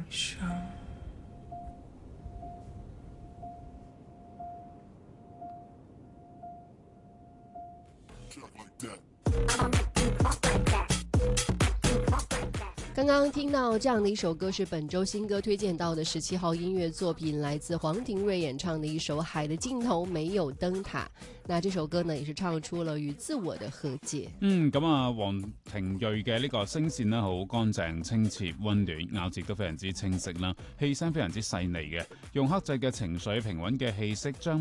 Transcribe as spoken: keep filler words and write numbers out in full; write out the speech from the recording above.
想。 刚刚听到这样的一首歌是本周新歌推荐到的十七号音乐作品，来自黄庭瑞演唱的一首《海的盡頭沒有燈塔》。那這首歌呢，也是唱出了與自我的和解。 嗯，咁啊，黃庭瑞嘅呢個聲線呢，好乾淨、清澈、温暖，咬字都非常之清晰啦，氣聲非常之細膩嘅，用克制嘅情緒、平穩嘅氣息，將